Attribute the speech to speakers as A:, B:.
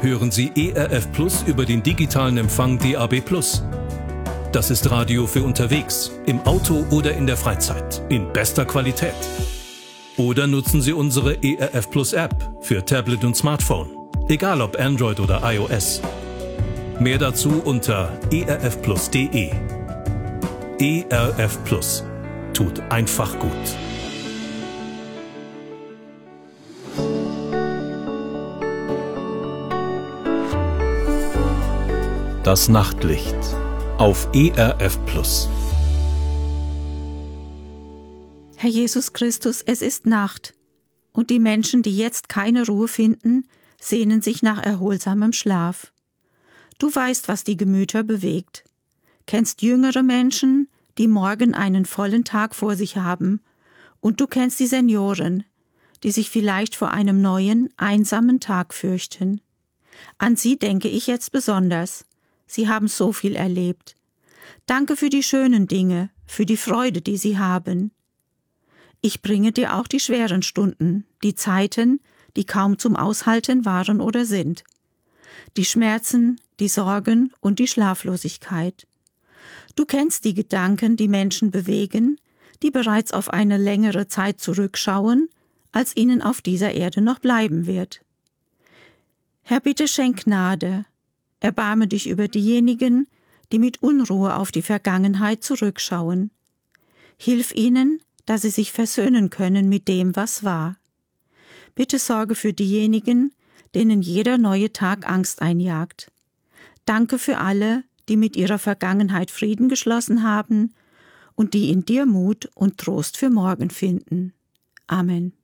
A: hören Sie ERF Plus über den digitalen Empfang DAB+. Das ist Radio für unterwegs, im Auto oder in der Freizeit, in bester Qualität. Oder nutzen Sie unsere ERF Plus App für Tablet und Smartphone, egal ob Android oder iOS. Mehr dazu unter erfplus.de. ERF Plus tut einfach gut. Das Nachtlicht auf ERF Plus.
B: Herr Jesus Christus, es ist Nacht, und die Menschen, die jetzt keine Ruhe finden, sehnen sich nach erholsamem Schlaf. Du weißt, was die Gemüter bewegt. Kennst jüngere Menschen, die morgen einen vollen Tag vor sich haben, und du kennst die Senioren, die sich vielleicht vor einem neuen, einsamen Tag fürchten. An sie denke ich jetzt besonders. Sie haben so viel erlebt. Danke für die schönen Dinge, für die Freude, die sie haben. Ich bringe dir auch die schweren Stunden, die Zeiten, die kaum zum Aushalten waren oder sind. Die Schmerzen, die Sorgen und die Schlaflosigkeit. Du kennst die Gedanken, die Menschen bewegen, die bereits auf eine längere Zeit zurückschauen, als ihnen auf dieser Erde noch bleiben wird. Herr, bitte schenk Gnade. Erbarme dich über diejenigen, die mit Unruhe auf die Vergangenheit zurückschauen. Hilf ihnen, dass sie sich versöhnen können mit dem, was war. Bitte sorge für diejenigen, denen jeder neue Tag Angst einjagt. Danke für alle, die mit ihrer Vergangenheit Frieden geschlossen haben und die in dir Mut und Trost für morgen finden. Amen.